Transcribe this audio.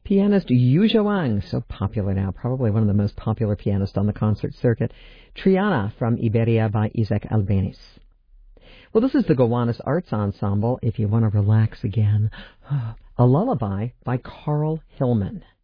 Pianist Yu Zhuang, so popular now, probably one of the most popular pianists on the concert circuit. Triana from Iberia by Isaac Albeniz. Well, this is the Gowanus Arts Ensemble, if you want to relax again. A Lullaby by Carl Hillman.